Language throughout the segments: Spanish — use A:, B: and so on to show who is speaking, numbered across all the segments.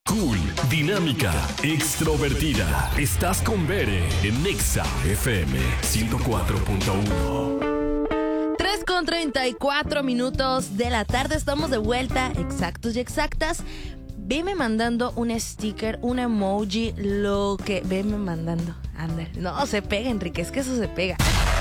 A: Cool, dinámica, extrovertida. Estás con Bere en Nexa FM 104.1.
B: 3:34 de la tarde, estamos de vuelta, exactos y exactas. Veme mandando un sticker, un emoji, lo que... Veme mandando, anda. No, se pega, Enrique, es que eso se pega.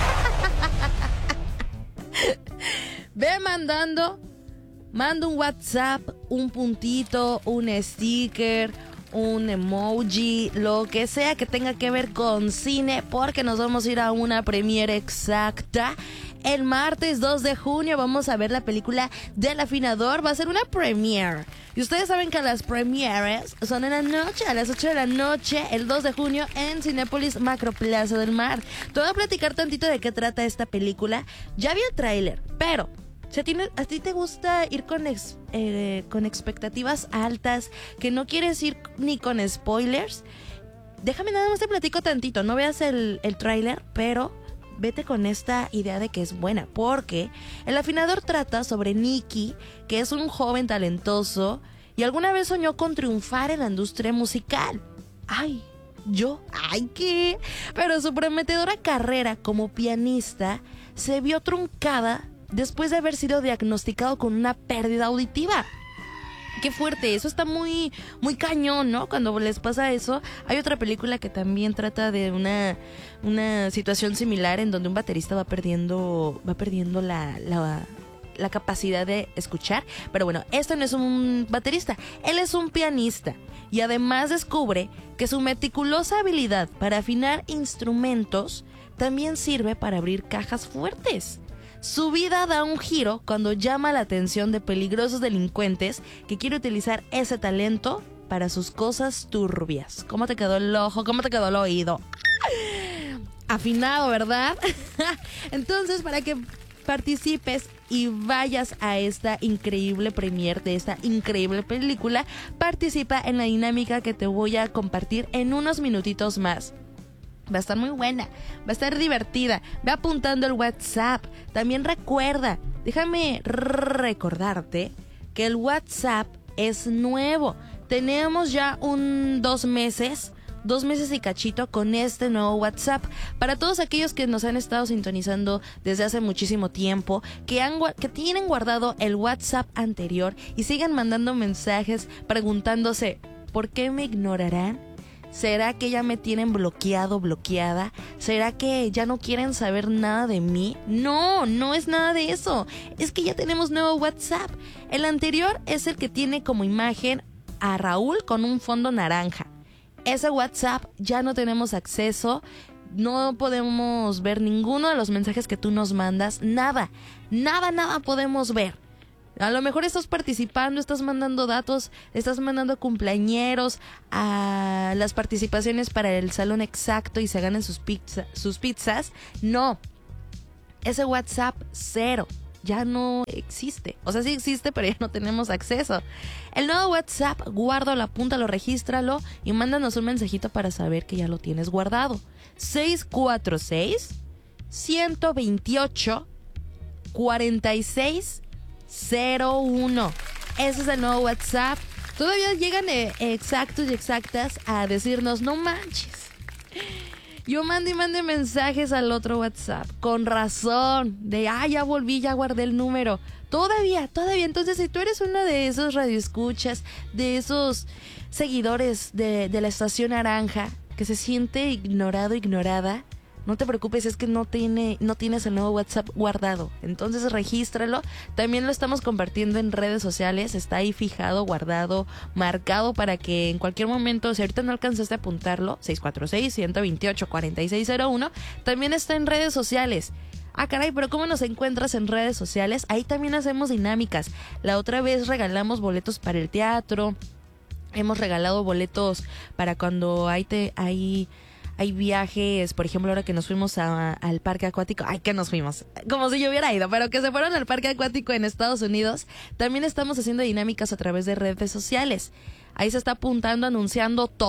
B: Ve mandando, manda un WhatsApp, un puntito, un sticker, un emoji, lo que sea que tenga que ver con cine, porque nos vamos a ir a una premiere exacta. El martes 2 de junio vamos a ver la película del Afinador. Va a ser una premiere. Y ustedes saben que las premieres son en la noche, a las 8 de la noche, el 2 de junio en Cinépolis Macroplaza del Mar. Te voy a platicar tantito de qué trata esta película. Ya vi el tráiler, pero si a ti te gusta ir con expectativas altas, que no quieres ir ni con spoilers, déjame nada más te platico tantito. No veas el tráiler, pero vete con esta idea de que es buena, porque El Afinador trata sobre Nicky, que es un joven talentoso y alguna vez soñó con triunfar en la industria musical. ¿Qué? Pero su prometedora carrera como pianista se vio truncada después de haber sido diagnosticado con una pérdida auditiva. Qué fuerte, eso está muy, muy cañón, ¿no? Cuando les pasa eso. Hay otra película que también trata de una situación similar en donde un baterista va perdiendo la capacidad de escuchar. Pero bueno, esto no es un baterista, él es un pianista. Y además descubre que su meticulosa habilidad para afinar instrumentos también sirve para abrir cajas fuertes. Su vida da un giro cuando llama la atención de peligrosos delincuentes que quieren utilizar ese talento para sus cosas turbias. ¿Cómo te quedó el ojo? ¿Cómo te quedó el oído? Afinado, ¿verdad? Entonces, para que participes y vayas a esta increíble premiere de esta increíble película, participa en la dinámica que te voy a compartir en unos minutitos más. Va a estar muy buena, va a estar divertida. Ve apuntando el WhatsApp. También recuerda, déjame recordarte que el WhatsApp es nuevo. Tenemos ya 2 meses y cachito con este nuevo WhatsApp. Para todos aquellos que nos han estado sintonizando desde hace muchísimo tiempo, que tienen guardado el WhatsApp anterior y sigan mandando mensajes preguntándose, ¿por qué me ignorarán? ¿Será que ya me tienen bloqueada? ¿Será que ya no quieren saber nada de mí? No, no es nada de eso. Es que ya tenemos nuevo WhatsApp. El anterior es el que tiene como imagen a Raúl con un fondo naranja. Ese WhatsApp ya no tenemos acceso. No podemos ver ninguno de los mensajes que tú nos mandas. Nada podemos ver. A lo mejor estás participando, estás mandando datos, estás mandando cumpleañeros a las participaciones para el salón exacto y se ganan sus pizzas. No, ese WhatsApp 0 ya no existe. O sea, sí existe, pero ya no tenemos acceso. El nuevo WhatsApp, guárdalo, apúntalo, regístralo y mándanos un mensajito para saber que ya lo tienes guardado. 646-128-4601. Ese es el nuevo WhatsApp. Todavía llegan exactos y exactas a decirnos, no manches, yo mande mensajes al otro WhatsApp con razón de, ya volví, ya guardé el número. Todavía. Entonces, si tú eres uno de esos radioescuchas, de esos seguidores de la Estación Naranja que se siente ignorada, no te preocupes, es que no tienes el nuevo WhatsApp guardado. Entonces regístralo. También lo estamos compartiendo en redes sociales. Está ahí fijado, guardado, marcado para que en cualquier momento, si ahorita no alcanzaste a apuntarlo, 646-128-4601, también está en redes sociales. Caray, pero ¿cómo nos encuentras en redes sociales? Ahí también hacemos dinámicas. La otra vez regalamos boletos para el teatro. Hemos regalado boletos para cuando hay viajes, por ejemplo, ahora que nos fuimos al parque acuático. Que nos fuimos, como si yo hubiera ido, pero que se fueron al parque acuático en Estados Unidos. También estamos haciendo dinámicas a través de redes sociales. Ahí se está apuntando, anunciando todo.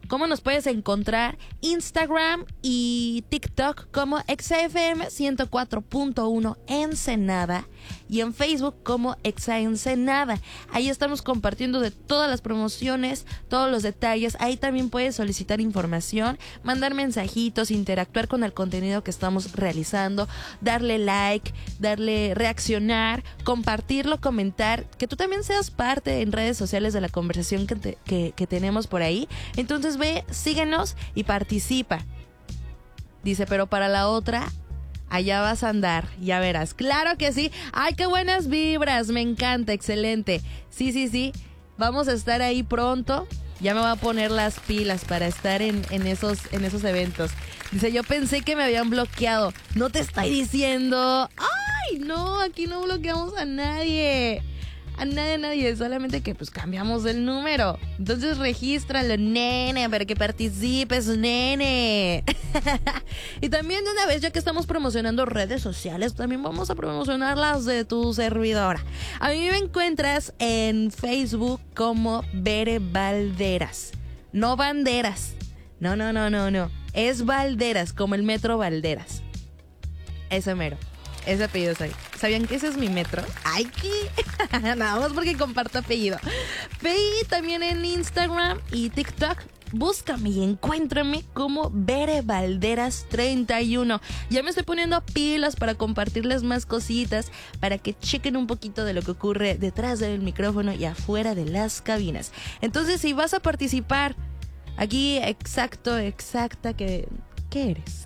B: ¿Cómo nos puedes encontrar? Instagram y TikTok como ExaFM 104.1 Ensenada y en Facebook como ExaEnsenada. Ahí estamos compartiendo de todas las promociones, todos los detalles. Ahí también puedes solicitar información, mandar mensajitos, interactuar con el contenido que estamos realizando, darle like, darle reaccionar, compartirlo, comentar, que tú también seas parte en redes sociales de la conversación que tenemos por ahí. Entonces ve, síguenos y participa. Dice, pero para la otra, allá vas a andar, ya verás. Claro que sí. Ay, qué buenas vibras, me encanta, excelente. Sí, vamos a estar ahí pronto. Ya me voy a poner las pilas para estar en esos eventos. Dice, yo pensé que me habían bloqueado. No te estoy diciendo. Ay, no, aquí no bloqueamos a nadie. A nadie, solamente que pues cambiamos el número. Entonces regístralo, nene, para que participes, nene. Y también de una vez, ya que estamos promocionando redes sociales, también vamos a promocionar las de tu servidora. A mí me encuentras en Facebook como Bere Valderas. No Banderas. No. Es Valderas, como el metro Valderas. Ese mero. Ese apellido soy. ¿Sabían que ese es mi metro? ¡Ay, qué! Nada más porque comparto apellido. Ve también en Instagram y TikTok. Búscame y encuéntrame como Bere Valderas 31. Ya me estoy poniendo pilas para compartirles más cositas, para que chequen un poquito de lo que ocurre detrás del micrófono y afuera de las cabinas. Entonces, si vas a participar, aquí exacta, ¿qué eres?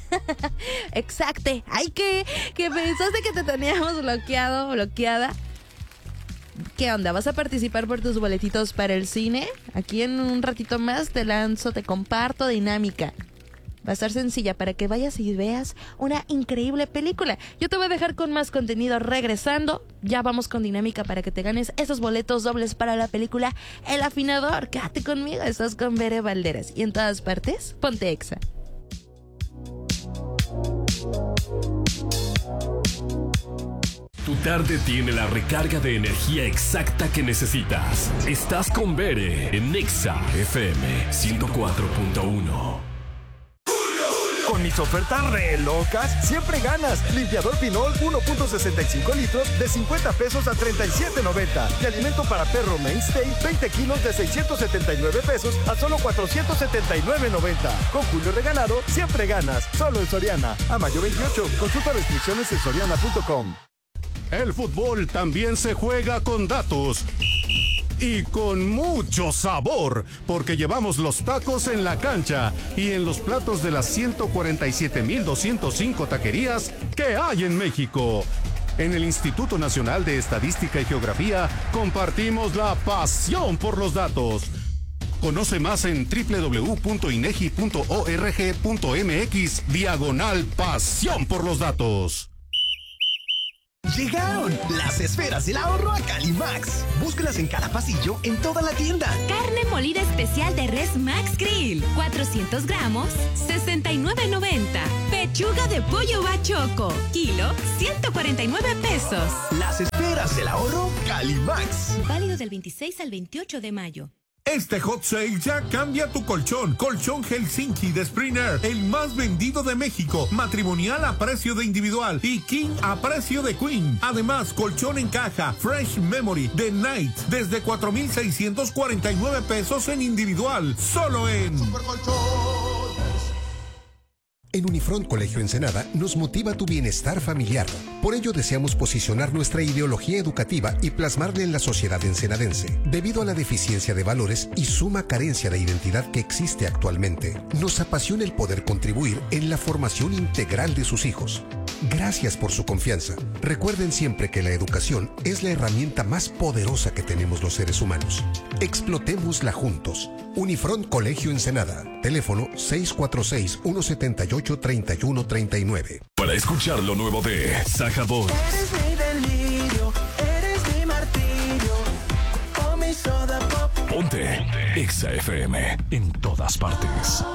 B: Exacte. Ay, que pensaste que te teníamos bloqueada. ¿Qué onda? ¿Vas a participar por tus boletitos para el cine? Aquí en un ratito más te comparto dinámica. Va a estar sencilla para que vayas y veas una increíble película. Yo te voy a dejar con más contenido regresando. Ya vamos con dinámica para que te ganes esos boletos dobles para la película El Afinador. Quédate conmigo, estás con Bere Valderas. Y en todas partes, ponte Exa.
A: Tu tarde tiene la recarga de energía exacta que necesitas. Estás con Bere en Exa FM 104.1.
C: Con mis ofertas re locas, siempre ganas. Limpiador Pinol 1.65 litros de 50 pesos a 37.90. Y alimento para perro Mainstay 20 kilos de 679 pesos a solo 479.90. Con Julio regalado, siempre ganas. Solo en Soriana. A mayo 28. Consulta restricciones en soriana.com.
D: El fútbol también se juega con datos y con mucho sabor, porque llevamos los tacos en la cancha y en los platos de las 147,205 taquerías que hay en México. En el Instituto Nacional de Estadística y Geografía compartimos la pasión por los datos. Conoce más en www.inegi.org.mx/pasión por los datos.
E: Llegaron las esferas del ahorro a Calimax. Búscalas en cada pasillo, en toda la tienda.
F: Carne molida especial de res Max Grill, 400 gramos, 69.90. Pechuga de pollo bachoco, kilo, 149 pesos.
E: Las esferas del ahorro Calimax.
F: Válido del 26 al 28 de mayo.
G: Este hot sale ya cambia tu colchón. Colchón Helsinki de Springer, el más vendido de México. Matrimonial a precio de individual y king a precio de queen. Además, colchón en caja Fresh Memory de Night desde 4,649 pesos en individual. Solo en
H: En Unifront Colegio Ensenada nos motiva tu bienestar familiar. Por ello deseamos posicionar nuestra ideología educativa y plasmarla en la sociedad ensenadense. Debido a la deficiencia de valores y suma carencia de identidad que existe actualmente, nos apasiona el poder contribuir en la formación integral de sus hijos. Gracias por su confianza. Recuerden siempre que la educación es la herramienta más poderosa que tenemos los seres humanos. Explotémosla juntos. Unifront Colegio Ensenada. Teléfono 646-178-3139.
A: Para escuchar lo nuevo de Saja Boys.
I: Eres mi delirio, eres mi martirio, oh mi soda pop.
A: Ponte Exa FM en todas partes.